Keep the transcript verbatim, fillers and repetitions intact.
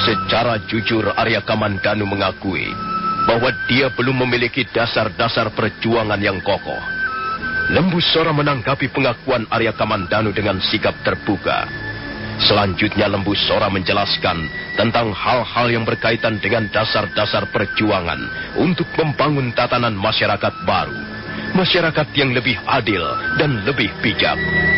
Secara jujur Arya Kamandanu mengakui bahwa dia belum memiliki dasar-dasar perjuangan yang kokoh. Lembu Sora menanggapi pengakuan Arya Kamandanu dengan sikap terbuka. Selanjutnya Lembu Sora menjelaskan tentang hal-hal yang berkaitan dengan dasar-dasar perjuangan untuk membangun tatanan masyarakat baru. Masyarakat yang lebih adil dan lebih bijak.